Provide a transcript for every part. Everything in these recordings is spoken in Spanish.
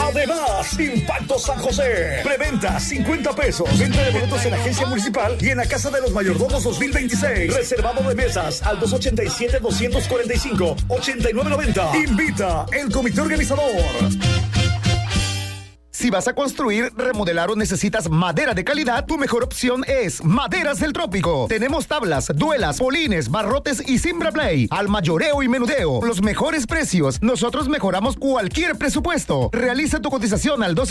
Además, Impacto San José. Preventa 50 pesos. Venta de boletos en la agencia municipal y en la Casa de los Mayordomos 2026. Reservado de mesas al 287-245-8990. Invita el comité organizador. Si vas a construir, remodelar o necesitas madera de calidad, tu mejor opción es Maderas del Trópico. Tenemos tablas, duelas, polines, barrotes y Simbra Play. Al mayoreo y menudeo, los mejores precios. Nosotros mejoramos cualquier presupuesto. Realiza tu cotización al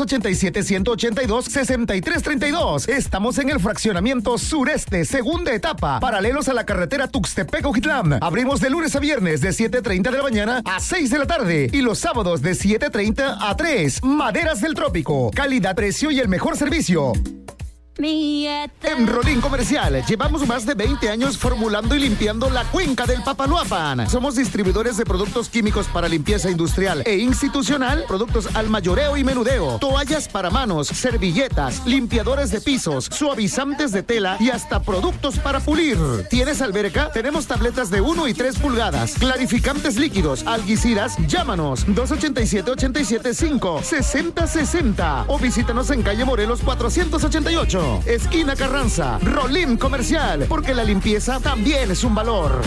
287-182-6332. Estamos en el fraccionamiento sureste, segunda etapa, paralelos a la carretera Tuxtepec-Ojitlán. Abrimos de lunes a viernes de 7:30 de la mañana a 6 de la tarde y los sábados de 7:30 a 3. Maderas del Trópico. Calidad, precio y el mejor servicio. En Rolín Comercial llevamos más de 20 años formulando y limpiando la cuenca del Papaloapan. Somos distribuidores de productos químicos para limpieza industrial e institucional, productos al mayoreo y menudeo, toallas para manos, servilletas, limpiadores de pisos, suavizantes de tela y hasta productos para pulir. ¿Tienes alberca? Tenemos tabletas de 1 y 3 pulgadas, clarificantes líquidos, algiciras. Llámanos 287-875-6060 o visítanos en calle Morelos 488. Esquina Carranza, Rolín Comercial, porque la limpieza también es un valor.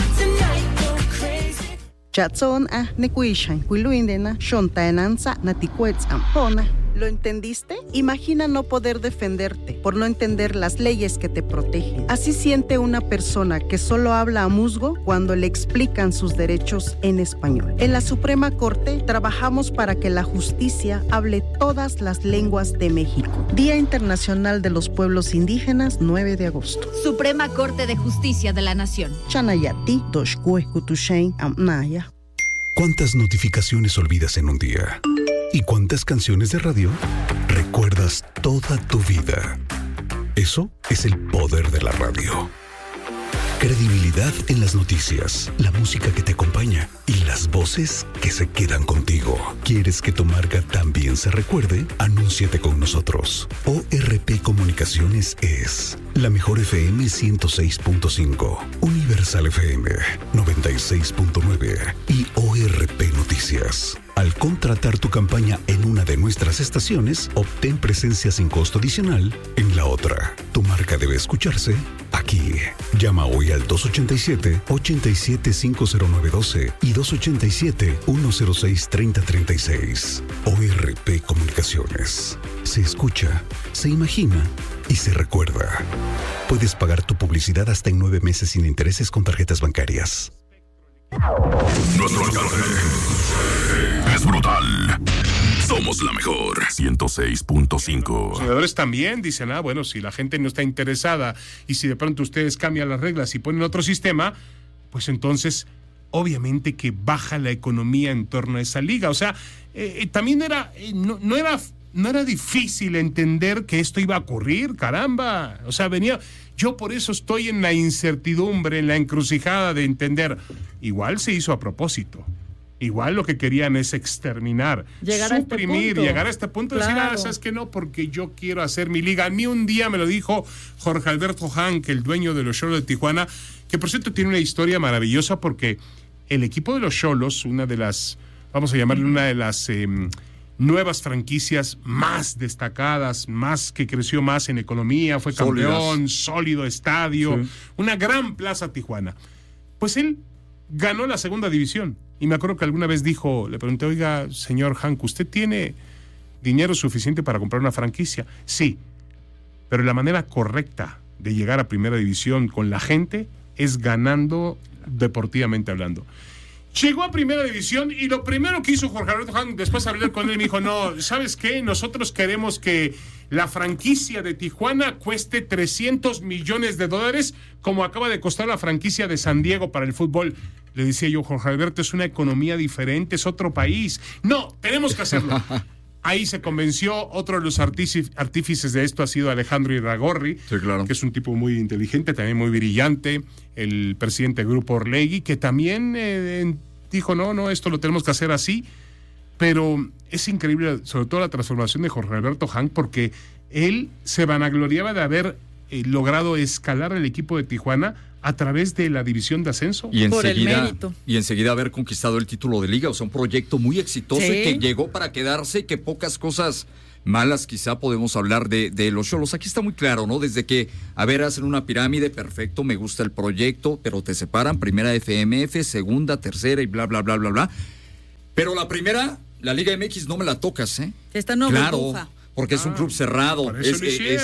Chatson nekuishan kuiluindena shontaenanza naticuetz ampona. ¿Lo entendiste? Imagina no poder defenderte por no entender las leyes que te protegen. Así siente una persona que solo habla a musgo cuando le explican sus derechos en español. En la Suprema Corte trabajamos para que la justicia hable todas las lenguas de México. Día Internacional de los Pueblos Indígenas, 9 de agosto. Suprema Corte de Justicia de la Nación. Chanayati, Toshkuekutushain, Amnaya. ¿Cuántas notificaciones olvidas en un día? ¿Y cuántas canciones de radio recuerdas toda tu vida? Eso es el poder de la radio. Credibilidad en las noticias, la música que te acompaña y las voces que se quedan contigo. ¿Quieres que tu marca también se recuerde? Anúnciate con nosotros. ORP Comunicaciones es la mejor FM 106.5, Universal FM 96.9 y ORP Noticias. Al contratar tu campaña en una de nuestras estaciones, obtén presencia sin costo adicional en la otra. Tu marca debe escucharse aquí. Llama hoy al 287-87-50912 y 287-106-3036. ORP Comunicaciones. Se escucha, se imagina y se recuerda. Puedes pagar tu publicidad hasta en 9 meses sin intereses con tarjetas bancarias. Nuestro alcance es brutal. Somos la mejor. 106.5. Los senadores también dicen, bueno, si la gente no está interesada y si de pronto ustedes cambian las reglas y ponen otro sistema, pues entonces obviamente que baja la economía en torno a esa liga. O sea, también no era difícil entender que esto iba a ocurrir, caramba. O sea, yo por eso estoy en la incertidumbre, en la encrucijada de entender. Igual se hizo a propósito. Igual lo que querían es exterminar, suprimir, llegar a este punto, claro. Decir, ¿sabes qué? No, porque yo quiero hacer mi liga. A mí un día me lo dijo Jorge Alberto Hank, el dueño de los Xolos de Tijuana, que por cierto tiene una historia maravillosa porque el equipo de los Xolos, una de las, vamos a llamarle una de las nuevas franquicias más destacadas, más que creció más en economía, fue campeón, sólido estadio, una gran plaza Tijuana. Pues él ganó la segunda división. Y me acuerdo que alguna vez le pregunté, oiga, señor Hank, ¿usted tiene dinero suficiente para comprar una franquicia? Sí, pero la manera correcta de llegar a primera división con la gente es ganando deportivamente hablando. Llegó a primera división y lo primero que hizo Jorge Alberto Hank, después de hablar con él, me dijo, no, ¿sabes qué? Nosotros queremos que la franquicia de Tijuana cueste $300 millones, como acaba de costar la franquicia de San Diego para el fútbol. Le decía yo, Jorge Alberto, es una economía diferente, es otro país. No, tenemos que hacerlo. Ahí se convenció. Otro de los artífices de esto ha sido Alejandro Iragorri, sí, claro, que es un tipo muy inteligente, también muy brillante, el presidente del Grupo Orlegui, que también dijo, no, esto lo tenemos que hacer así. Pero es increíble, sobre todo la transformación de Jorge Alberto Hank, porque él se vanagloriaba de haber logrado escalar el equipo de Tijuana a través de la división de ascenso. Y por el mérito. Y enseguida haber conquistado el título de liga. O sea, un proyecto muy exitoso y que llegó para quedarse y que pocas cosas malas quizá podemos hablar de los Xolos. Aquí está muy claro, ¿no? Desde que, hacen una pirámide, perfecto, me gusta el proyecto, pero te separan primera FMF, segunda, tercera y bla, bla, bla, bla, bla. Pero la primera, la Liga MX, no me la tocas, ¿eh? Esta no burbuja. Porque es un club cerrado, es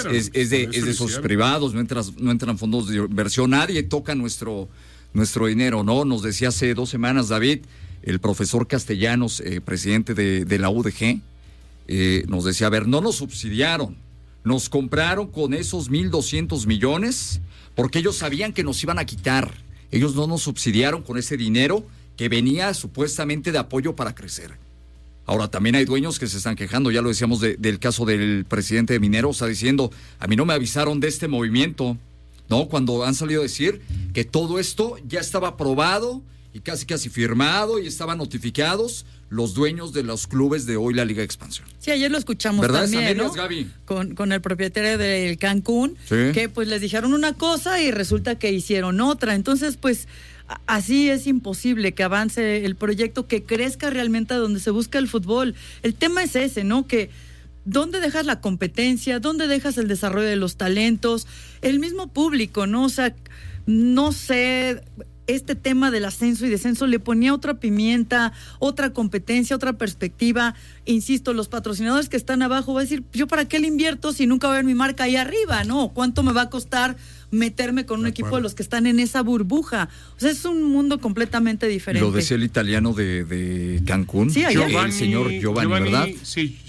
de sus privados, no entran fondos de inversión, nadie toca nuestro dinero, ¿no? Nos decía hace 2 semanas, David, el profesor Castellanos, presidente de la UDG, nos decía, a ver, no nos subsidiaron, nos compraron con esos 1,200 millones porque ellos sabían que nos iban a quitar. Ellos no nos subsidiaron con ese dinero que venía supuestamente de apoyo para crecer. Ahora, también hay dueños que se están quejando, ya lo decíamos del caso del presidente de Mineros, está diciendo, a mí no me avisaron de este movimiento, ¿no? Cuando han salido a decir que todo esto ya estaba aprobado y casi firmado y estaban notificados los dueños de los clubes de hoy la Liga de Expansión. Sí, ayer lo escuchamos también, ¿no? Gaby? Con el propietario del Cancún, sí, que pues les dijeron una cosa y resulta que hicieron otra. Entonces, pues, así es imposible que avance el proyecto, que crezca realmente a donde se busca el fútbol. El tema es ese, ¿no? Que ¿dónde dejas la competencia? ¿Dónde dejas el desarrollo de los talentos? El mismo público, ¿no? O sea, no sé, este tema del ascenso y descenso le ponía otra pimienta, otra competencia, otra perspectiva. Insisto, los patrocinadores que están abajo van a decir, ¿yo para qué le invierto si nunca voy a ver mi marca ahí arriba, no? ¿Cuánto me va a costar meterme con un equipo de los que están en esa burbuja? O sea, es un mundo completamente diferente. Lo decía el italiano de Cancún, sí, el señor Giovanni, ¿verdad? Sí,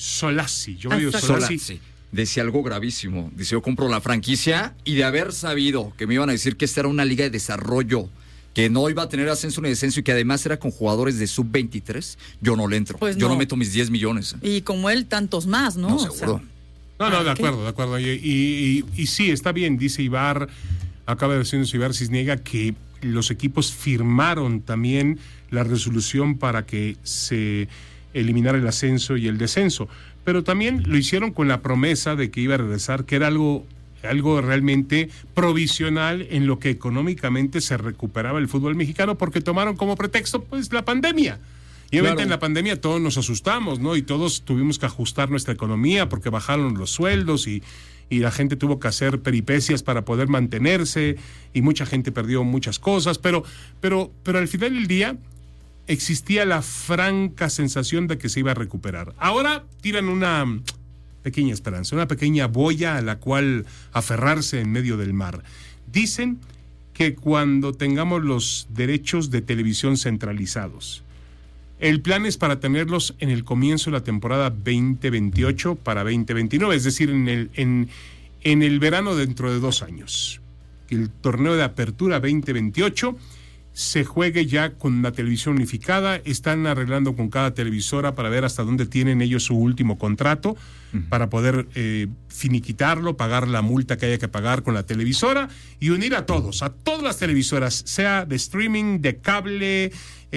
Solazzi. Decía algo gravísimo. Dice, yo compro la franquicia y de haber sabido que me iban a decir que esta era una liga de desarrollo, que no iba a tener ascenso ni descenso y que además era con jugadores de sub-23, yo no le entro. Pues yo no meto mis 10 millones. Y como él, tantos más, ¿no? No, seguro. No, de acuerdo. Y sí, está bien, dice Ibar, acaba de decirnos Ibar Cisniega, que los equipos firmaron también la resolución para que se eliminara el ascenso y el descenso, pero también lo hicieron con la promesa de que iba a regresar, que era algo realmente provisional en lo que económicamente se recuperaba el fútbol mexicano, porque tomaron como pretexto pues la pandemia. Y obviamente en la pandemia todos nos asustamos, ¿no? Y todos tuvimos que ajustar nuestra economía porque bajaron los sueldos y la gente tuvo que hacer peripecias para poder mantenerse y mucha gente perdió muchas cosas, pero al final del día existía la franca sensación de que se iba a recuperar. Ahora tiran una pequeña esperanza, una pequeña boya a la cual aferrarse en medio del mar. Dicen que cuando tengamos los derechos de televisión centralizados, el plan es para tenerlos en el comienzo de la temporada 2028 para 2029, es decir, en el verano dentro de 2 años. El torneo de apertura 2028 se juegue ya con una televisión unificada. Están arreglando con cada televisora para ver hasta dónde tienen ellos su último contrato, para poder finiquitarlo, pagar la multa que haya que pagar con la televisora y unir a todas las televisoras, sea de streaming, de cable,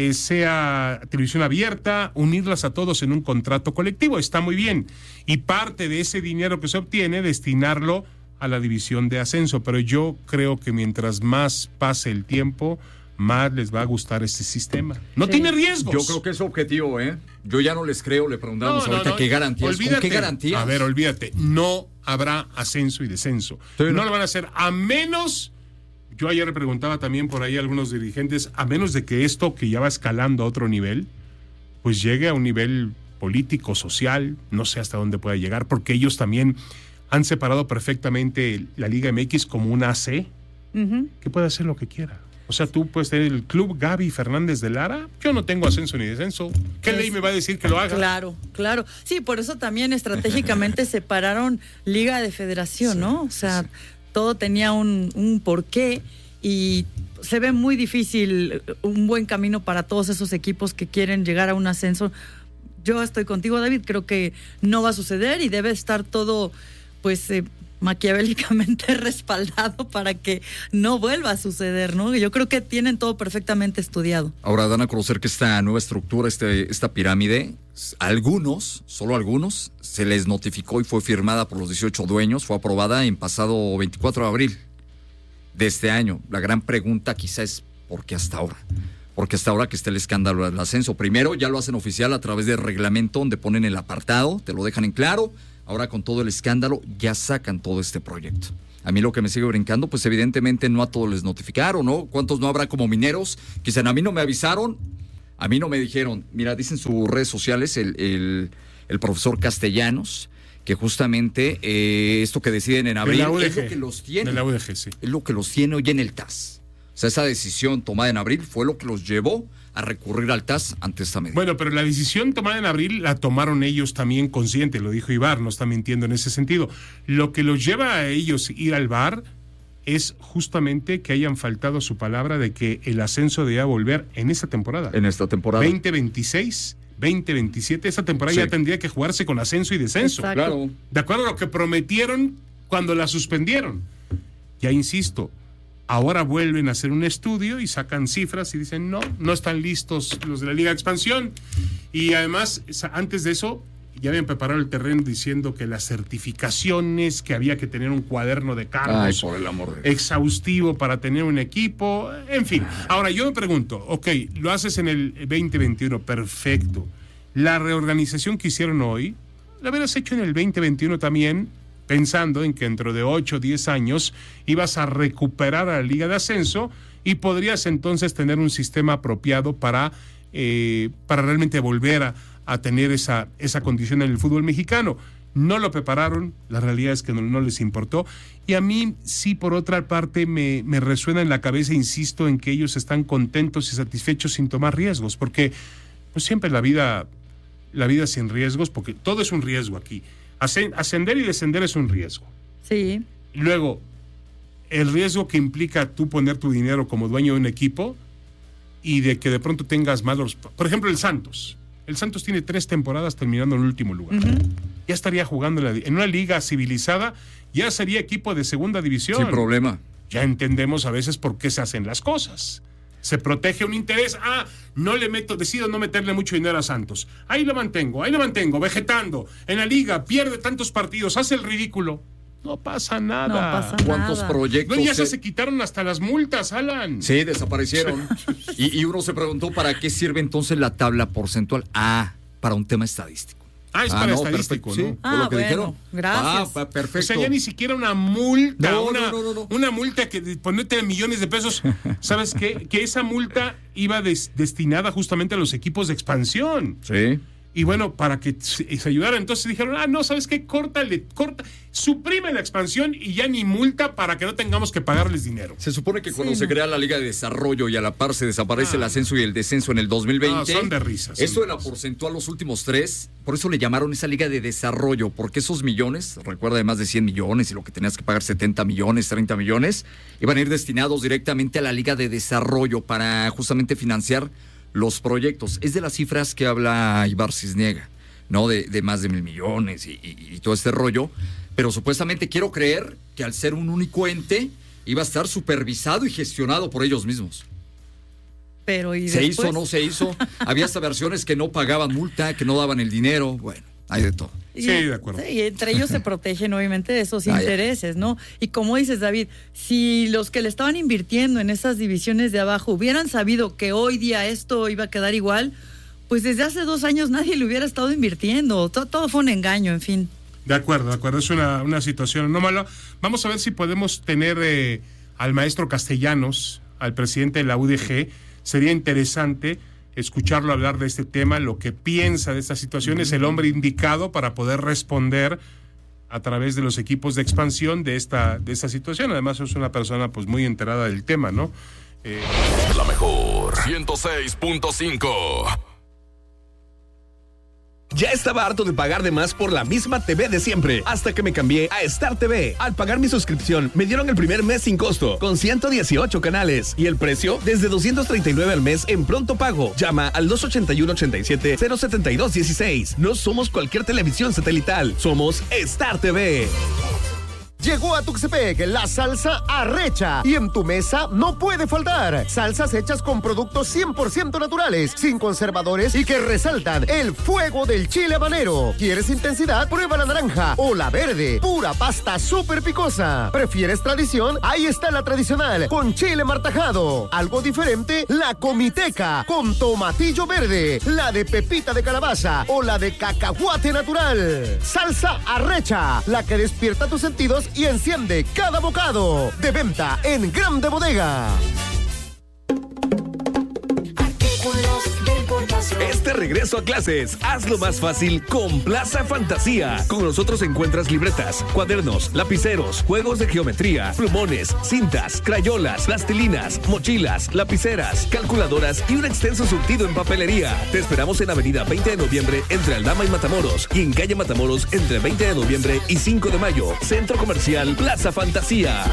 sea televisión abierta, unirlas a todos en un contrato colectivo. Está muy bien. Y parte de ese dinero que se obtiene, destinarlo a la división de ascenso. Pero yo creo que mientras más pase el tiempo, más les va a gustar este sistema. No tiene riesgos. Yo creo que es su objetivo, ¿eh? Yo ya no les creo, le preguntamos ahorita qué garantías. Olvídate, ¿con qué garantías? A ver, olvídate, no habrá ascenso y descenso. Sí, no lo van a hacer, a menos, yo ayer le preguntaba también por ahí a algunos dirigentes, a menos de que esto que ya va escalando a otro nivel, pues llegue a un nivel político, social, no sé hasta dónde pueda llegar, porque ellos también han separado perfectamente la Liga MX como una AC, que puede hacer lo que quiera. O sea, tú puedes tener el club Gaby Fernández de Lara. Yo no tengo ascenso ni descenso. ¿Qué ley me va a decir que lo haga? Claro. Sí, por eso también estratégicamente separaron Liga de Federación, ¿no? O sea, todo tenía un porqué y se ve muy difícil un buen camino para todos esos equipos que quieren llegar a un ascenso. Yo estoy contigo, David. Creo que no va a suceder y debe estar todo, pues, maquiavélicamente respaldado para que no vuelva a suceder, ¿no? Yo creo que tienen todo perfectamente estudiado. Ahora dan a conocer que esta nueva estructura, esta pirámide, solo algunos, se les notificó y fue firmada por los 18 dueños, fue aprobada en pasado 24 de abril de este año. La gran pregunta quizá es ¿por qué hasta ahora? Porque hasta ahora que está el escándalo del ascenso. Primero ya lo hacen oficial a través del reglamento donde ponen el apartado, te lo dejan en claro. Ahora con todo el escándalo ya sacan todo este proyecto. A mí lo que me sigue brincando, pues evidentemente no a todos les notificaron, ¿no? ¿Cuántos no habrá como mineros que dicen, a mí no me avisaron, a mí no me dijeron? Mira, dicen sus redes sociales el profesor Castellanos, que justamente esto que deciden en abril es lo que los tiene. De la UDG, sí. Es lo que los tiene hoy en el TAS. O sea, esa decisión tomada en abril fue lo que los llevó a recurrir al TAS ante esta medida. Bueno, pero la decisión tomada en abril la tomaron ellos también consciente, lo dijo Ibar, no está mintiendo en ese sentido. Lo que los lleva a ellos ir al VAR es justamente que hayan faltado su palabra de que el ascenso debía volver en esta temporada. En esta temporada. 2026, 2027, esta temporada ya tendría que jugarse con ascenso y descenso. Exacto. Claro. De acuerdo a lo que prometieron cuando la suspendieron. Ya insisto, ahora vuelven a hacer un estudio y sacan cifras y dicen no están listos los de la Liga de Expansión. Y además, antes de eso, ya habían preparado el terreno diciendo que las certificaciones, que había que tener un cuaderno de cargos por el amor de Dios, exhaustivo para tener un equipo, en fin. Ahora yo me pregunto, ok, lo haces en el 2021, perfecto. La reorganización que hicieron hoy, la hubieras hecho en el 2021 también, pensando en que dentro de 8 o 10 años ibas a recuperar a la Liga de Ascenso y podrías entonces tener un sistema apropiado para realmente volver a tener esa condición en el fútbol mexicano. No lo prepararon, la realidad es que no les importó, y a mí sí, por otra parte, me resuena en la cabeza, insisto, en que ellos están contentos y satisfechos sin tomar riesgos, porque pues siempre la vida sin riesgos, porque todo es un riesgo aquí. Ascender y descender es un riesgo. Sí. Luego, el riesgo que implica tú poner tu dinero como dueño de un equipo y de que de pronto tengas malos... Por ejemplo, el Santos. El Santos tiene 3 temporadas terminando en el último lugar. Uh-huh. Ya estaría jugando en una liga civilizada, ya sería equipo de segunda división. Sin problema. Ya entendemos a veces por qué se hacen las cosas. Se protege un interés. Decido no meterle mucho dinero a Santos. Ahí lo mantengo, vegetando. En la liga, pierde tantos partidos, hace el ridículo. No pasa nada. ¿Cuántos proyectos? No, ya se quitaron hasta las multas, Alan. Sí, desaparecieron. y uno se preguntó, ¿para qué sirve entonces la tabla porcentual? Para un tema estadístico. Es para estadístico, ¿no? Sí, por lo que dijeron. Gracias. Perfecto. O sea, ya ni siquiera una multa. No. Una multa que ponerte millones de pesos. ¿Sabes qué? Que esa multa iba destinada justamente a los equipos de expansión. Sí. Y bueno, para que se ayudara, entonces dijeron, ¿sabes qué? Suprime la expansión y ya ni multa para que no tengamos que pagarles dinero. Se supone que cuando se crea la Liga de Desarrollo y a la par se desaparece el ascenso y el descenso en el 2020. Son de risas. Esto de la porcentual los últimos 3, por eso le llamaron esa Liga de Desarrollo, porque esos millones, recuerda de más de 100 millones y lo que tenías que pagar 70 millones, 30 millones, iban a ir destinados directamente a la Liga de Desarrollo para justamente financiar los proyectos. Es de las cifras que habla Ibar Cisniega, ¿no? De más de 1,000 millones y todo este rollo. Pero supuestamente quiero creer que al ser un único ente iba a estar supervisado y gestionado por ellos mismos. Pero ¿y ¿Se después? hizo o no se hizo? Había hasta versiones que no pagaban multa, que no daban el dinero. Bueno, hay de todo. Sí, de acuerdo. Y entre ellos se protegen obviamente de esos intereses, ¿no? Y como dices, David, si los que le estaban invirtiendo en esas divisiones de abajo hubieran sabido que hoy día esto iba a quedar igual, pues desde hace 2 años nadie le hubiera estado invirtiendo. Todo fue un engaño, en fin. De acuerdo. Es una situación anómala. Vamos a ver si podemos tener al maestro Castellanos, al presidente de la UDG. Sería interesante escucharlo hablar de este tema, lo que piensa de esta situación. Es el hombre indicado para poder responder a través de los equipos de expansión de esta situación. Además es una persona pues muy enterada del tema, ¿no? La mejor 106.5. Ya estaba harto de pagar de más por la misma TV de siempre, hasta que me cambié a Star TV. Al pagar mi suscripción, me dieron el primer mes sin costo, con 118 canales, y el precio desde $239 al mes en pronto pago. Llama al 281-87-072-16. No somos cualquier televisión satelital, somos Star TV. Llegó a Tuxtepec la salsa arrecha y en tu mesa no puede faltar. Salsas hechas con productos 100% naturales, sin conservadores y que resaltan el fuego del chile habanero. ¿Quieres intensidad? Prueba la naranja o la verde. Pura pasta súper picosa. ¿Prefieres tradición? Ahí está la tradicional con chile martajado. Algo diferente, la comiteca con tomatillo verde, la de pepita de calabaza o la de cacahuate natural. Salsa arrecha, la que despierta tus sentidos y enciende cada bocado. De venta en Grande Bodega. Este regreso a clases, hazlo más fácil con Plaza Fantasía. Con nosotros encuentras libretas, cuadernos, lapiceros, juegos de geometría, plumones, cintas, crayolas, plastilinas, mochilas, lapiceras, calculadoras y un extenso surtido en papelería. Te esperamos en Avenida 20 de Noviembre entre Aldama y Matamoros y en Calle Matamoros entre 20 de Noviembre y 5 de Mayo. Centro Comercial Plaza Fantasía.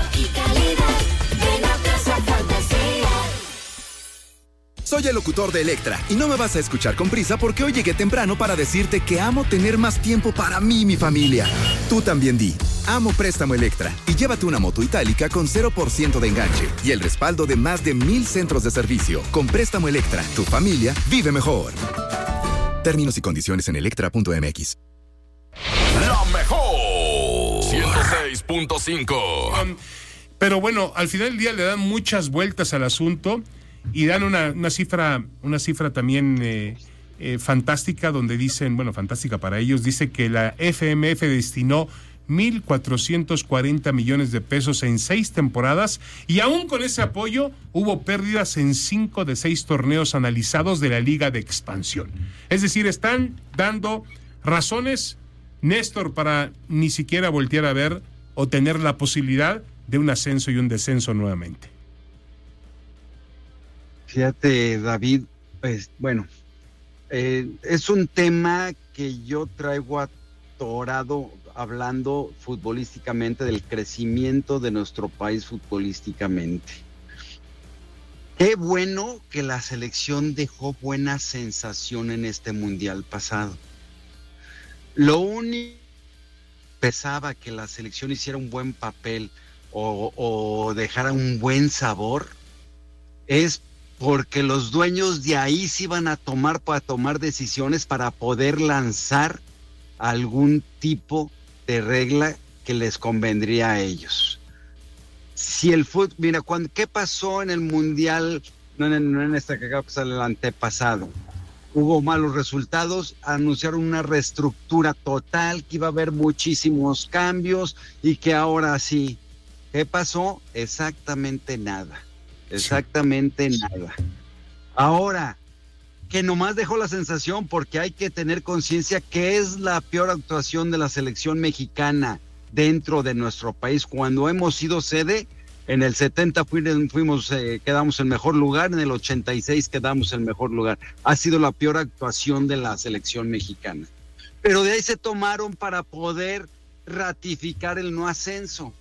Soy el locutor de Electra y no me vas a escuchar con prisa porque hoy llegué temprano para decirte que amo tener más tiempo para mí y mi familia. Tú también di, amo Préstamo Electra y llévate una moto itálica con 0% de enganche y el respaldo de más de 1,000 centros de servicio. Con Préstamo Electra, tu familia vive mejor. Términos y condiciones en electra.mx. La mejor 106.5. Pero bueno, al final del día le dan muchas vueltas al asunto y dan una cifra también fantástica, donde dicen, bueno, fantástica para ellos, dice que la FMF destinó 1,440 millones de pesos en 6 temporadas y aún con ese apoyo hubo pérdidas en 5 de 6 torneos analizados de la Liga de Expansión. Es decir, están dando razones, Néstor, para ni siquiera voltear a ver o tener la posibilidad de un ascenso y un descenso nuevamente. Fíjate, David, pues bueno, es un tema que yo traigo atorado hablando futbolísticamente del crecimiento de nuestro país futbolísticamente. Qué bueno que la selección dejó buena sensación en este mundial pasado. Lo único que pesaba que la selección hiciera un buen papel o dejara un buen sabor es porque los dueños de ahí se iban a tomar decisiones para poder lanzar algún tipo de regla que les convendría a ellos. Si el fútbol, mira, ¿qué pasó en el mundial? No en esta que acaba de pasar, el antepasado. Hubo malos resultados, anunciaron una reestructura total, que iba a haber muchísimos cambios y que ahora sí. ¿Qué pasó? Exactamente nada. Exactamente nada. Ahora, que nomás dejó la sensación, porque hay que tener conciencia que es la peor actuación de la selección mexicana dentro de nuestro país. Cuando hemos sido sede, en el 70 quedamos en mejor lugar, en el 86 quedamos en mejor lugar. Ha sido la peor actuación de la selección mexicana. Pero de ahí se tomaron para poder ratificar el no ascenso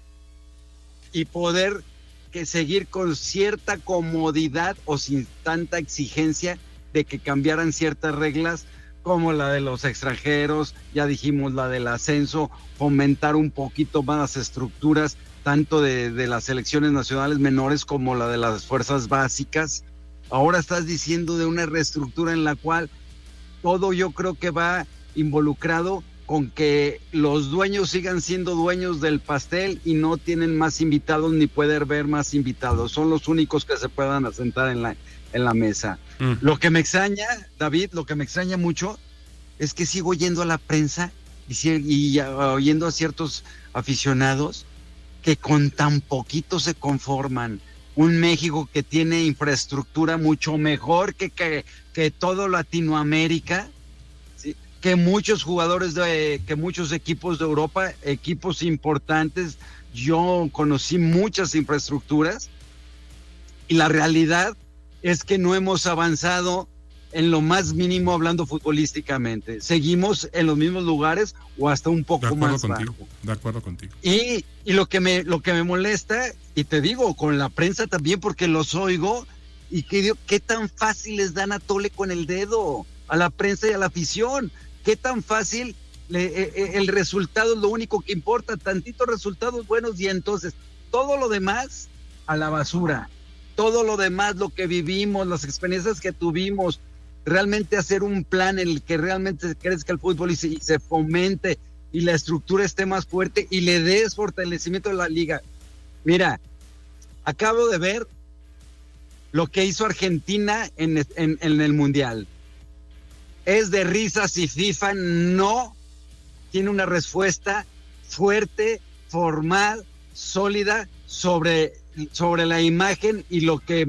y poder seguir con cierta comodidad o sin tanta exigencia de que cambiaran ciertas reglas, como la de los extranjeros, ya dijimos la del ascenso, fomentar un poquito más las estructuras, tanto de las selecciones nacionales menores como la de las fuerzas básicas. Ahora estás diciendo de una reestructura en la cual todo yo creo que va involucrado con que los dueños sigan siendo dueños del pastel y no tienen más invitados ni pueden ver más invitados. Son los únicos que se puedan asentar en la mesa. Lo que me extraña, David, lo que me extraña mucho es que sigo yendo a la prensa y oyendo a ciertos aficionados que con tan poquito se conforman. Un México que tiene infraestructura mucho mejor que todo Latinoamérica, ¿sí? Que muchos jugadores que muchos equipos de Europa, equipos importantes, yo conocí muchas infraestructuras y la realidad es que no hemos avanzado en lo más mínimo hablando futbolísticamente. Seguimos en los mismos lugares o hasta un poco más bajo. De acuerdo contigo. Y lo que me molesta, y te digo, con la prensa también, porque los oigo, y que digo, qué tan fácil les dan a tole con el dedo a la prensa y a la afición. Qué tan fácil el resultado es lo único que importa, tantitos resultados buenos, y entonces todo lo demás a la basura, todo lo demás, lo que vivimos, las experiencias que tuvimos, realmente hacer un plan en el que realmente crezca el fútbol y se fomente y la estructura esté más fuerte y le des fortalecimiento a la liga. Mira, acabo de ver lo que hizo Argentina en el Mundial. Es de risas y FIFA no tiene una respuesta fuerte, formal, sólida sobre la imagen y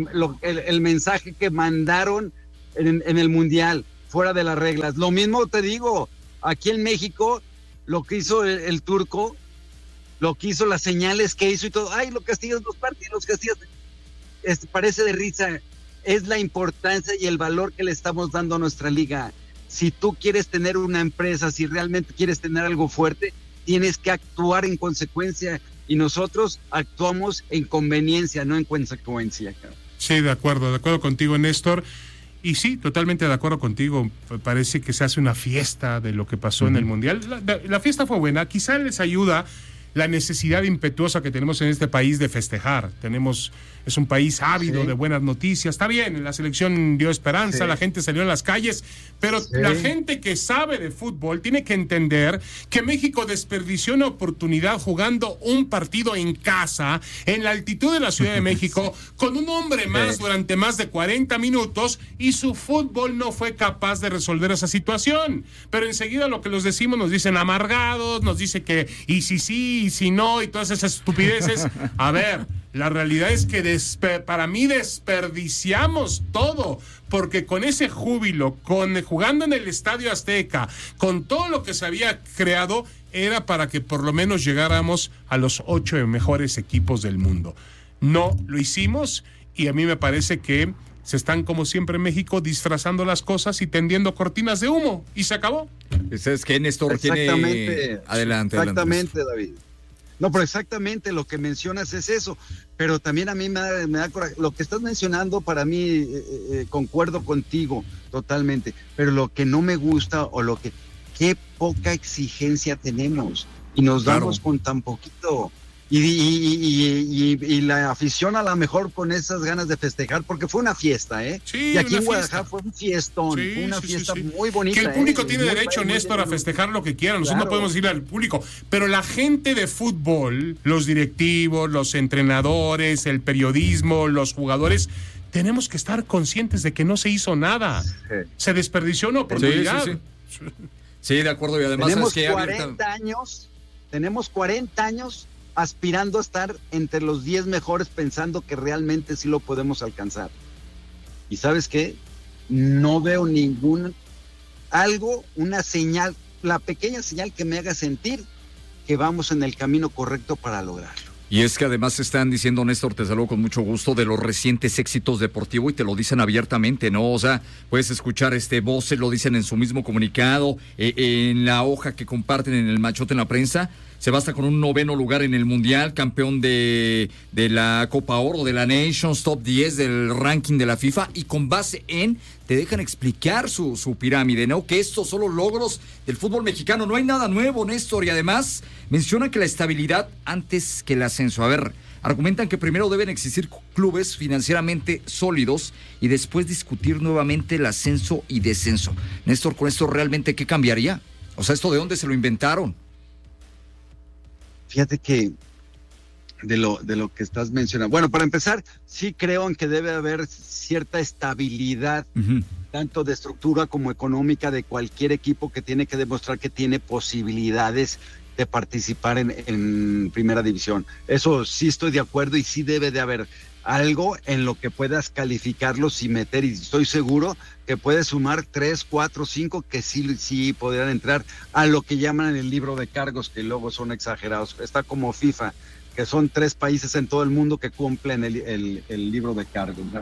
el mensaje que mandaron en el Mundial, fuera de las reglas. Lo mismo te digo, aquí en México, lo que hizo el turco, lo que hizo, las señales que hizo y todo, ay, lo castigas los partidos, castigas, parece de risa. Es la importancia y el valor que le estamos dando a nuestra liga. Si tú quieres tener una empresa, si realmente quieres tener algo fuerte, tienes que actuar en consecuencia, y nosotros actuamos en conveniencia, no en consecuencia. Sí, de acuerdo contigo, Néstor. Y sí, totalmente de acuerdo contigo. Parece que se hace una fiesta de lo que pasó en el Mundial. La fiesta fue buena. Quizá les ayuda la necesidad impetuosa que tenemos en este país de festejar. Es un país ávido de buenas noticias. Está bien, la selección dio esperanza, la gente salió a las calles, pero la gente que sabe de fútbol tiene que entender que México desperdició una oportunidad jugando un partido en casa, en la altitud de la Ciudad de México, con un hombre más durante más de 40 minutos, y su fútbol no fue capaz de resolver esa situación. Pero enseguida lo que los decimos, nos dicen amargados, nos dice que y si sí, y si no, y todas esas estupideces. A ver, la realidad es que para mí desperdiciamos todo, porque con ese júbilo, jugando en el Estadio Azteca, con todo lo que se había creado, era para que por lo menos llegáramos a los 8 mejores equipos del mundo. No lo hicimos, y a mí me parece que se están, como siempre en México, disfrazando las cosas y tendiendo cortinas de humo, y se acabó. ¿Es que Néstor tiene...? Adelante. Exactamente, David. No, pero exactamente lo que mencionas es eso, pero también a mí me da coraje. Lo que estás mencionando, para mí, concuerdo contigo totalmente, pero lo que no me gusta, qué poca exigencia tenemos, y nos damos con tan poquito. Y la afición a lo mejor con esas ganas de festejar, porque fue una fiesta, Sí, y aquí en Guadalajara fue un fiestón, fue una fiesta muy bonita. Que el público tiene derecho, Néstor, a festejar lo que quiera. Nosotros no podemos decirle al público, pero la gente de fútbol, los directivos, los entrenadores, el periodismo, los jugadores, tenemos que estar conscientes de que no se hizo nada. Se desperdició una oportunidad. Sí, de acuerdo, y además tenemos 40 años aspirando a estar entre los 10 mejores, pensando que realmente sí lo podemos alcanzar. ¿Y sabes qué? No veo una señal, la pequeña señal que me haga sentir que vamos en el camino correcto para lograrlo. Y es que además están diciendo, Néstor, te saludo con mucho gusto, de los recientes éxitos deportivos, y te lo dicen abiertamente, ¿no? O sea, puedes escuchar voces, lo dicen en su mismo comunicado, en la hoja que comparten en el machote en la prensa. Se basta con un 9º lugar en el Mundial, campeón de la Copa Oro, de la Nations, top 10 del ranking de la FIFA, y con base te dejan explicar su pirámide, ¿no? Que estos son los logros del fútbol mexicano. No hay nada nuevo, Néstor, y además menciona que la estabilidad antes que el ascenso. A ver, argumentan que primero deben existir clubes financieramente sólidos y después discutir nuevamente el ascenso y descenso. Néstor, con esto realmente, ¿qué cambiaría? O sea, ¿esto de dónde se lo inventaron? Fíjate que de lo que estás mencionando. Bueno, para empezar, sí creo en que debe haber cierta estabilidad, tanto de estructura como económica, de cualquier equipo que tiene que demostrar que tiene posibilidades de participar en primera división. Eso sí estoy de acuerdo, y sí debe de haber algo en lo que puedas calificarlos y meter, y estoy seguro que puedes sumar 3, 4, 5 que sí podrían entrar a lo que llaman en el libro de cargos, que luego son exagerados. Está como FIFA, que son 3 países en todo el mundo que cumplen el libro de cargos, ¿no?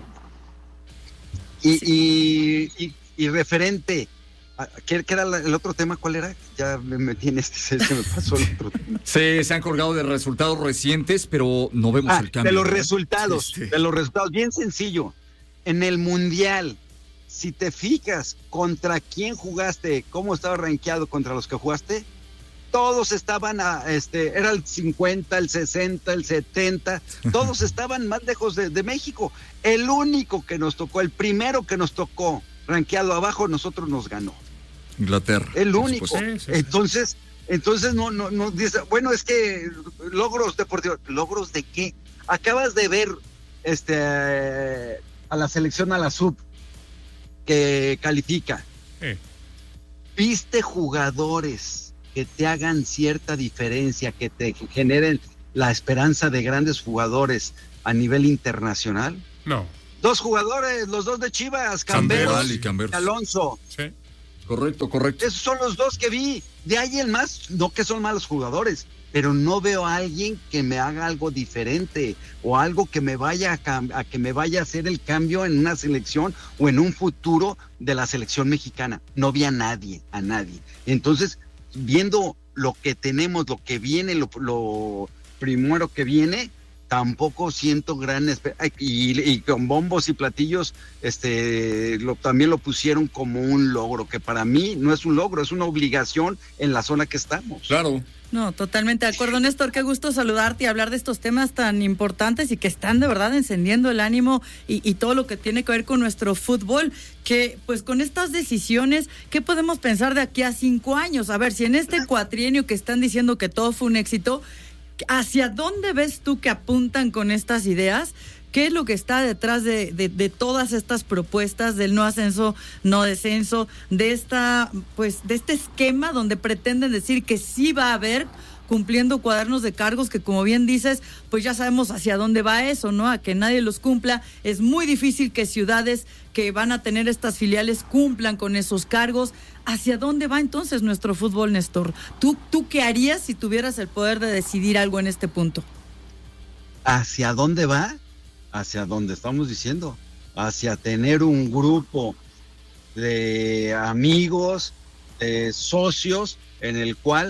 Y referente, ¿qué era el otro tema? ¿Cuál era? Ya me metí en se me pasó el otro tema. Sí, se han colgado de resultados recientes, pero no vemos el cambio. De los resultados, bien sencillo. En el Mundial, si te fijas contra quién jugaste, cómo estaba rankeado contra los que jugaste, todos estaban era el 50, el 60, el 70, todos estaban más lejos de México. El único que nos tocó, el primero que nos tocó rankeado abajo, nosotros nos ganó. Inglaterra. El único. Entonces no dice, bueno, es que logros deportivos. ¿Logros de qué? Acabas de ver a la selección, a la sub que califica. ¿Viste jugadores que te hagan cierta diferencia, que te generen la esperanza de grandes jugadores a nivel internacional? No. 2 jugadores, los 2 de Chivas, Camberos y Alonso. Sí. Correcto. Esos son los 2 que vi. De ahí el más, no que son malos jugadores, pero no veo a alguien que me haga algo diferente o algo que me vaya a hacer el cambio en una selección o en un futuro de la selección mexicana. No vi a nadie. Entonces, viendo lo que tenemos, lo que viene, lo primero que viene, tampoco siento gran y con bombos y platillos también lo pusieron como un logro, que para mí no es un logro, es una obligación en la zona que estamos. Claro. No, totalmente de acuerdo, Néstor, qué gusto saludarte y hablar de estos temas tan importantes y que están de verdad encendiendo el ánimo y todo lo que tiene que ver con nuestro fútbol, que pues con estas decisiones, ¿qué podemos pensar de aquí a 5 años? A ver, si en este cuatrienio que están diciendo que todo fue un éxito, ¿hacia dónde ves tú que apuntan con estas ideas? ¿Qué es lo que está detrás de todas estas propuestas del no ascenso, no descenso, de este esquema donde pretenden decir que sí va a haber cumpliendo cuadernos de cargos, que como bien dices, pues ya sabemos hacia dónde va eso, ¿no? A que nadie los cumpla. Es muy difícil que ciudades que van a tener estas filiales cumplan con esos cargos. ¿Hacia dónde va entonces nuestro fútbol, Néstor? ¿Tú qué harías si tuvieras el poder de decidir algo en este punto? ¿Hacia dónde va? Hacia donde estamos diciendo, hacia tener un grupo de amigos, de socios, en el cual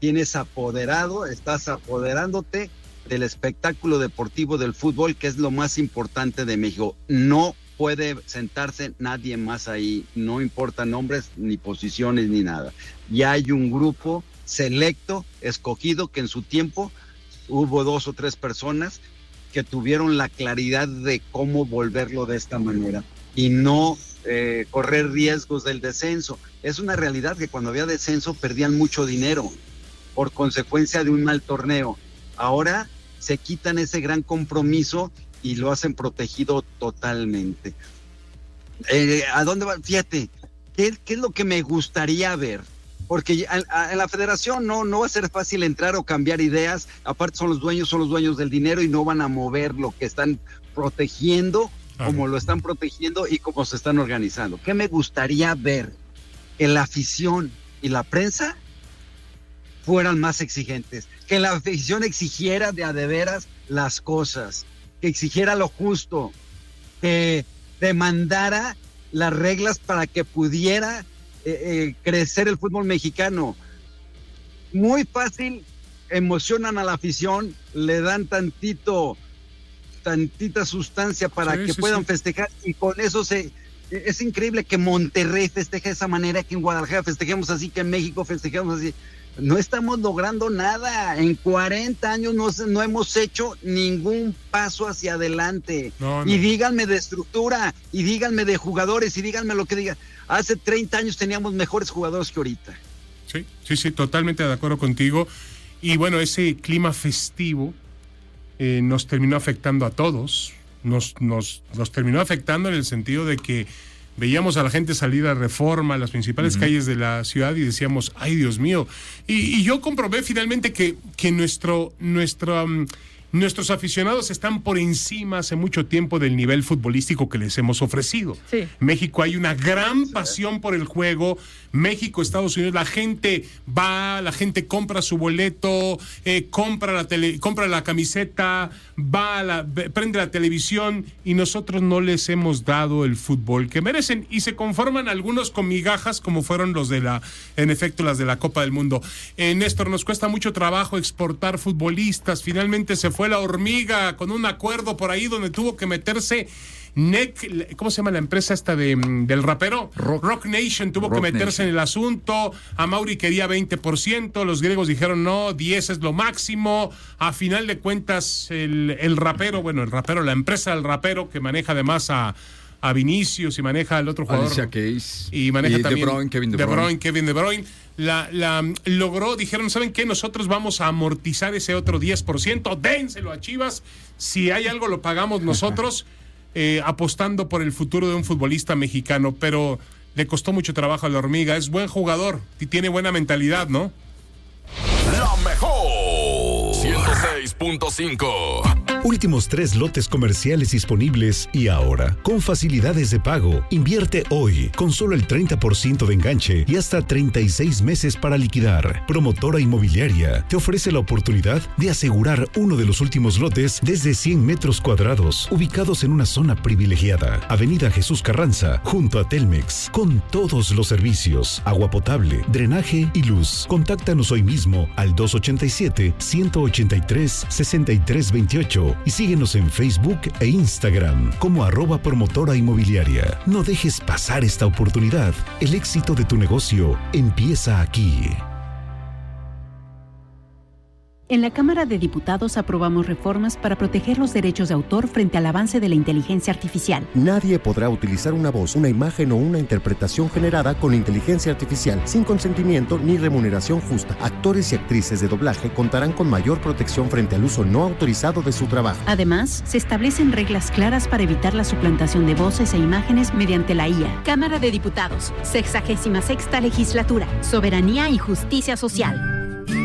estás apoderándote del espectáculo deportivo del fútbol, que es lo más importante de México. No puede sentarse nadie más ahí, no importa nombres, ni posiciones, ni nada. Ya hay un grupo selecto, escogido, que en su tiempo hubo 2 o 3 personas que tuvieron la claridad de cómo volverlo de esta manera y no correr riesgos del descenso. Es una realidad que cuando había descenso perdían mucho dinero por consecuencia de un mal torneo. Ahora se quitan ese gran compromiso y lo hacen protegido totalmente. ¿A dónde va? Fíjate, ¿qué es lo que me gustaría ver? Porque en la federación no va a ser fácil entrar o cambiar ideas. Aparte son los dueños del dinero y no van a mover lo que están protegiendo, como lo están protegiendo y cómo se están organizando. ¿Qué me gustaría ver? Que la afición y la prensa fueran más exigentes, que la afición exigiera de a de veras las cosas, que exigiera lo justo, que demandara las reglas para que pudiera crecer el fútbol mexicano. Muy fácil, emocionan a la afición, le dan tantita sustancia para que puedan festejar, y con eso es increíble que Monterrey festeje de esa manera, que en Guadalajara festejemos así, que en México festejemos así. No estamos logrando nada. En 40 años no hemos hecho ningún paso hacia adelante. No. Y díganme de estructura, y díganme de jugadores, y díganme lo que digan. Hace 30 años teníamos mejores jugadores que ahorita. Sí, totalmente de acuerdo contigo. Y bueno, ese clima festivo nos terminó afectando a todos. Nos terminó afectando en el sentido de que veíamos a la gente salir a Reforma, a las principales calles de la ciudad, y decíamos, ¡ay, Dios mío! Y yo comprobé finalmente que nuestros aficionados están por encima hace mucho tiempo del nivel futbolístico que les hemos ofrecido. Sí. México, hay una gran pasión por el juego. México, Estados Unidos, la gente va, la gente compra su boleto, compra la camiseta, prende la televisión, y nosotros no les hemos dado el fútbol que merecen, y se conforman algunos con migajas, como fueron las de la Copa del Mundo. Néstor, nos cuesta mucho trabajo exportar futbolistas. Finalmente se fue la hormiga con un acuerdo por ahí donde tuvo que meterse NEC, ¿cómo se llama la empresa esta del rapero? Rock Nation tuvo que meterse en el asunto. Amaury quería 20%, los griegos dijeron no, 10 es lo máximo. A final de cuentas, el rapero, la empresa del rapero, que maneja además a Vinicius y maneja al otro jugador. Alicia Keys. Y maneja también Kevin De Bruyne. La logró, dijeron, ¿saben qué? Nosotros vamos a amortizar ese otro 10%, dénselo a Chivas, si hay algo lo pagamos nosotros, apostando por el futuro de un futbolista mexicano, pero le costó mucho trabajo a la hormiga, es buen jugador y tiene buena mentalidad, ¿no? La mejor 106.5. Últimos 3 lotes comerciales disponibles y ahora, con facilidades de pago. Invierte hoy con solo el 30% de enganche y hasta 36 meses para liquidar. Promotora Inmobiliaria te ofrece la oportunidad de asegurar uno de los últimos lotes desde 100 metros cuadrados, ubicados en una zona privilegiada. Avenida Jesús Carranza, junto a Telmex, con todos los servicios, agua potable, drenaje y luz. Contáctanos hoy mismo al 287-183-6328 y síguenos en Facebook e Instagram como @promotora inmobiliaria. No dejes pasar esta oportunidad. El éxito de tu negocio empieza aquí. En la Cámara de Diputados aprobamos reformas para proteger los derechos de autor frente al avance de la inteligencia artificial. Nadie podrá utilizar una voz, una imagen o una interpretación generada con inteligencia artificial sin consentimiento ni remuneración justa. Actores y actrices de doblaje contarán con mayor protección frente al uso no autorizado de su trabajo. Además, se establecen reglas claras para evitar la suplantación de voces e imágenes mediante la IA. Cámara de Diputados, 66ª Legislatura, Soberanía y Justicia Social.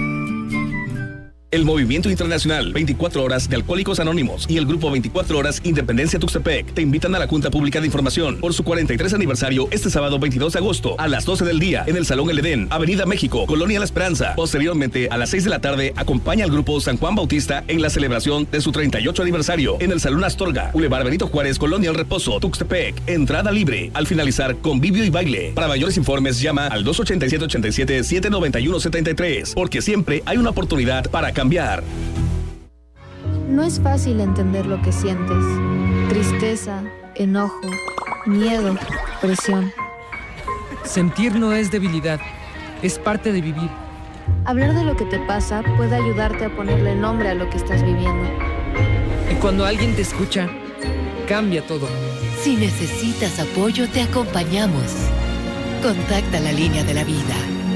El Movimiento Internacional 24 Horas de Alcohólicos Anónimos y el Grupo 24 Horas Independencia Tuxtepec te invitan a la Junta Pública de Información por su 43 aniversario este sábado 22 de agosto a las 12 del día en el Salón El Edén, Avenida México, Colonia La Esperanza. Posteriormente, a las 6 de la tarde, acompaña al Grupo San Juan Bautista en la celebración de su 38 aniversario en el Salón Astorga, Boulevard Benito Juárez, Colonia El Reposo, Tuxtepec. Entrada libre. Al finalizar, convivio y baile. Para mayores informes, llama al 287-87-791-73, porque siempre hay una oportunidad para cambiar. No es fácil entender lo que sientes. Tristeza, enojo, miedo, presión. Sentir no es debilidad, es parte de vivir. Hablar de lo que te pasa puede ayudarte a ponerle nombre a lo que estás viviendo. Y cuando alguien te escucha, cambia todo. Si necesitas apoyo, te acompañamos. Contacta la línea de la vida.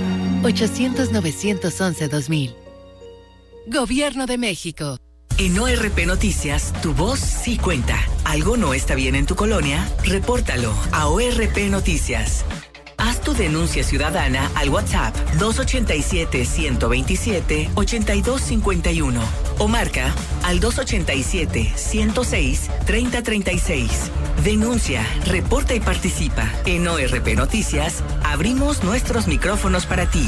800-911-2000. Gobierno de México. En ORP Noticias, tu voz sí cuenta. ¿Algo no está bien en tu colonia? Repórtalo a ORP Noticias. Haz tu denuncia ciudadana al WhatsApp 287-127-8251 o marca al 287-106-3036. Denuncia, reporta y participa. En ORP Noticias, abrimos nuestros micrófonos para ti.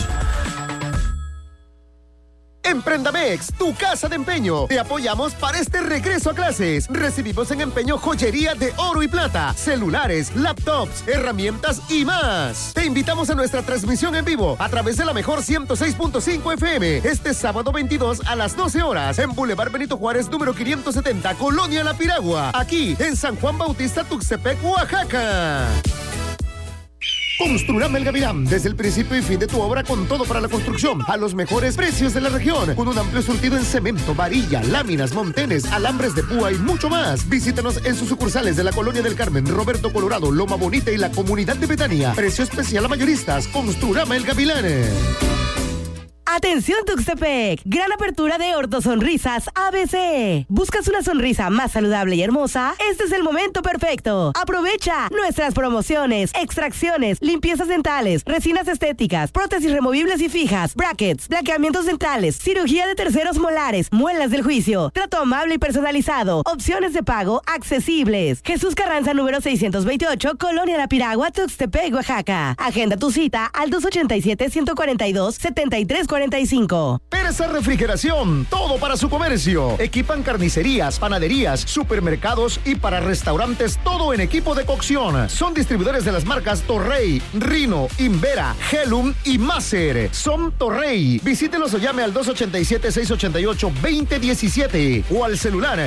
Emprendamex, tu casa de empeño. Te apoyamos para este regreso a clases. Recibimos en empeño joyería de oro y plata, celulares, laptops, herramientas y más. Te invitamos a nuestra transmisión en vivo a través de la mejor 106.5 FM este sábado 22 a las 12 horas en Boulevard Benito Juárez, número 570, Colonia La Piragua, aquí en San Juan Bautista, Tuxtepec, Oaxaca. Construrama El Gavilán, desde el principio y fin de tu obra con todo para la construcción, a los mejores precios de la región, con un amplio surtido en cemento, varilla, láminas, montenes, alambres de púa y mucho más. Visítanos en sus sucursales de la Colonia del Carmen, Roberto Colorado, Loma Bonita y la Comunidad de Betania. Precio especial a mayoristas. Construrama El Gavilán. Atención Tuxtepec, gran apertura de Ortosonrisas ABC. ¿Buscas una sonrisa más saludable y hermosa? Este es el momento perfecto. Aprovecha nuestras promociones, extracciones, limpiezas dentales, resinas estéticas, prótesis removibles y fijas, brackets, blanqueamientos dentales, cirugía de terceros molares, muelas del juicio, trato amable y personalizado, opciones de pago accesibles. Jesús Carranza, número 628, Colonia La Piragua, Tuxtepec, Oaxaca. Agenda tu cita al 287-142-7345 45. Persa Refrigeración, todo para su comercio. Equipan carnicerías, panaderías, supermercados y para restaurantes, todo en equipo de cocción. Son distribuidores de las marcas Torrey, Rino, Invera, Helum y Maser. Son Torrey. Visítelos o llame al 287-688-2017 o al celular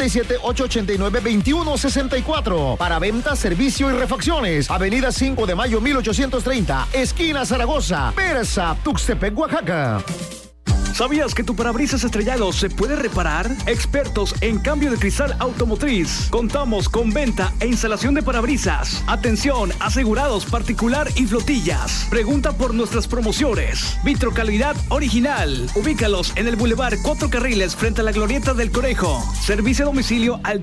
287-889-2164. Para venta, servicio y refacciones. Avenida 5 de Mayo 1830, esquina Zaragoza. Persa, Tuxtepec, Oaxaca. ¿Sabías que tu parabrisas estrellado se puede reparar? Expertos en cambio de cristal automotriz. Contamos con venta e instalación de parabrisas. Atención, asegurados particular y flotillas. Pregunta por nuestras promociones. Vitrocalidad original. Ubícalos en el Boulevard 4 Carriles frente a la Glorieta del Conejo. Servicio a domicilio al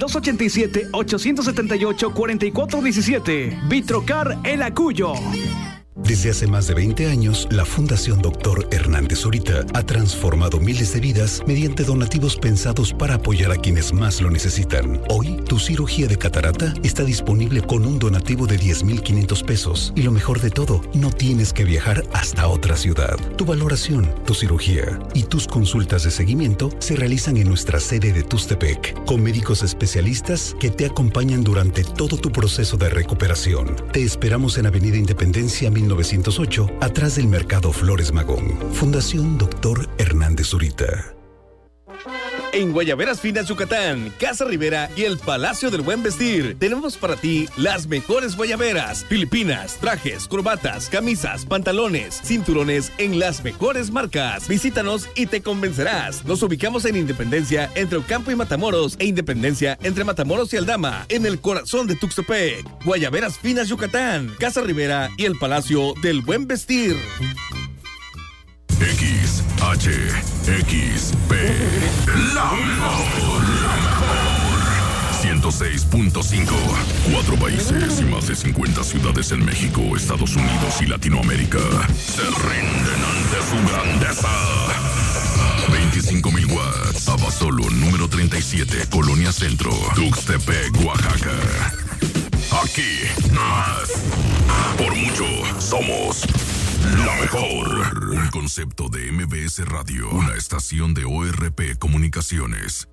287-878-4417. Vitrocar El Acuyo. Desde hace más de 20 años, la Fundación Dr. Hernández Zurita ha transformado miles de vidas mediante donativos pensados para apoyar a quienes más lo necesitan. Hoy, tu cirugía de catarata está disponible con un donativo de 10,500 pesos. Y lo mejor de todo, no tienes que viajar hasta otra ciudad. Tu valoración, tu cirugía y tus consultas de seguimiento se realizan en nuestra sede de Tuxtepec, con médicos especialistas que te acompañan durante todo tu proceso de recuperación. Te esperamos en Avenida Independencia 1908, atrás del Mercado Flores Magón. Fundación Dr. Hernández Zurita. En Guayaberas Finas Yucatán, Casa Rivera y el Palacio del Buen Vestir, tenemos para ti las mejores guayaberas, filipinas, trajes, corbatas, camisas, pantalones, cinturones en las mejores marcas. Visítanos y te convencerás. Nos ubicamos en Independencia entre Ocampo y Matamoros e Independencia entre Matamoros y Aldama, en el corazón de Tuxtepec. Guayaberas Finas Yucatán, Casa Rivera y el Palacio del Buen Vestir. XHXP, la mejor. 106.5. 4 países y más de 50 ciudades en México, Estados Unidos y Latinoamérica se rinden ante su grandeza. 25,000 watts. Abasolo, número 37, Colonia Centro, Tuxtepec, Oaxaca. Aquí más. Por mucho, somos la mejor. Un concepto de MBS Radio, una estación de ORP Comunicaciones.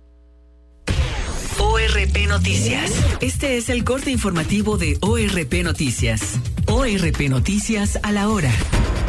ORP Noticias. Este es el corte informativo de ORP Noticias. ORP Noticias a la hora.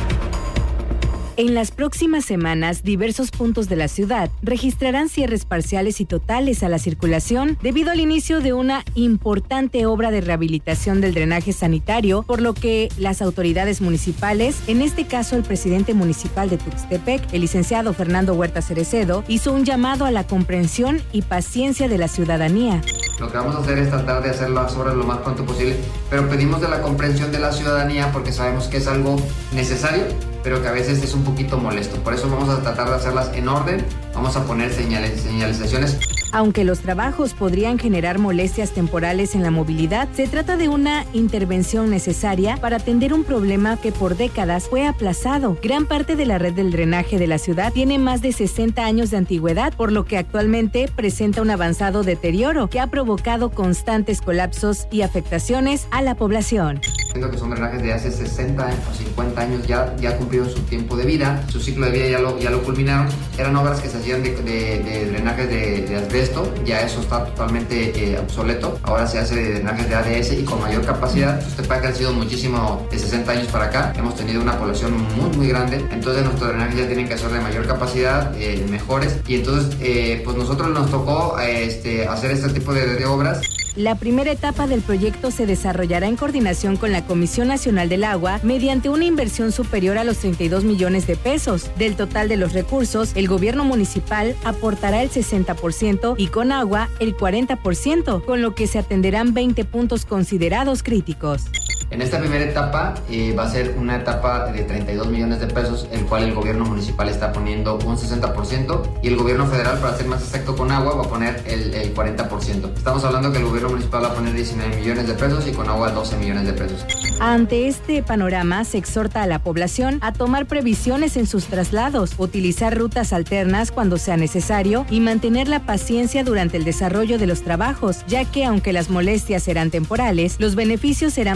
En las próximas semanas, diversos puntos de la ciudad registrarán cierres parciales y totales a la circulación debido al inicio de una importante obra de rehabilitación del drenaje sanitario, por lo que las autoridades municipales, en este caso el presidente municipal de Tuxtepec, el licenciado Fernando Huerta Cerecedo, hizo un llamado a la comprensión y paciencia de la ciudadanía. Lo que vamos a hacer es tratar de hacer las obras lo más pronto posible, pero pedimos de la comprensión de la ciudadanía porque sabemos que es algo necesario, pero que a veces es un poquito molesto. Por eso vamos a tratar de hacerlas en orden, vamos a poner señalizaciones. Aunque los trabajos podrían generar molestias temporales en la movilidad, se trata de una intervención necesaria para atender un problema que por décadas fue aplazado. Gran parte de la red del drenaje de la ciudad tiene más de 60 años de antigüedad, por lo que actualmente presenta un avanzado deterioro que ha provocado constantes colapsos y afectaciones a la población. Siento que son drenajes de hace 60 o 50 años, ya cumplieron su tiempo de vida, su ciclo de vida ya lo culminaron. Eran obras que se hacían de drenajes de asbesto, ya eso está totalmente obsoleto. Ahora se hace de drenajes de ADS y con mayor capacidad. Tuxtepec ha crecido muchísimo de 60 años para acá, hemos tenido una población muy grande, entonces nuestros drenajes ya tienen que ser de mayor capacidad, mejores, y entonces pues nosotros nos tocó hacer este tipo de obras. La primera etapa del proyecto se desarrollará en coordinación con la Comisión Nacional del Agua mediante una inversión superior a los 32 millones de pesos. Del total de los recursos, el gobierno municipal aportará el 60% y Conagua el 40%, con lo que se atenderán 20 puntos considerados críticos. En esta primera etapa va a ser una etapa de 32 millones de pesos, el cual el gobierno municipal está poniendo un 60% y el gobierno federal, para ser más exacto, con agua va a poner el 40%. Estamos hablando que el gobierno municipal va a poner 19 millones de pesos y con agua 12 millones de pesos. Ante este panorama, se exhorta a la población a tomar previsiones en sus traslados, utilizar rutas alternas cuando sea necesario y mantener la paciencia durante el desarrollo de los trabajos, ya que aunque las molestias serán temporales, los beneficios serán permanentes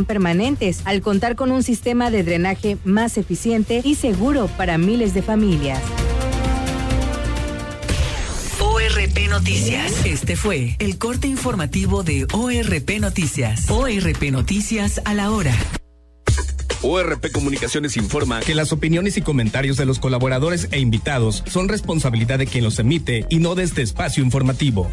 permanentes, al contar con un sistema de drenaje más eficiente y seguro para miles de familias. ORP Noticias. Este fue el corte informativo de ORP Noticias. ORP Noticias a la hora. ORP Comunicaciones informa que las opiniones y comentarios de los colaboradores e invitados son responsabilidad de quien los emite y no de este espacio informativo.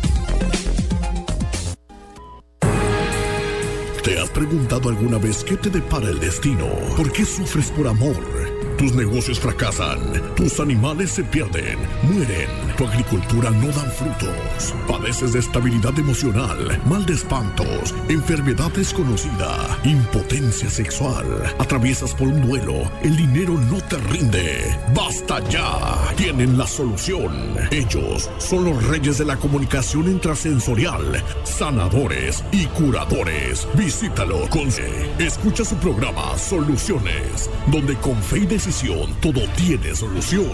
¿Te has preguntado alguna vez qué te depara el destino? ¿Por qué sufres por amor? Tus negocios fracasan, tus animales se pierden, mueren, tu agricultura no dan frutos, padeces de estabilidad emocional, mal de espantos, enfermedad desconocida, impotencia sexual, atraviesas por un duelo, el dinero no te rinde. ¡Basta ya! Tienen la solución. Ellos son los reyes de la comunicación intrasensorial, sanadores y curadores. Visítalo con escucha su programa Soluciones, donde con fe y decisión todo tiene solución.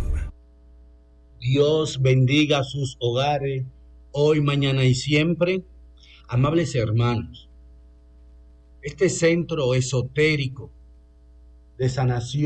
Dios bendiga sus hogares, hoy, mañana y siempre. Amables hermanos, este centro esotérico de sanación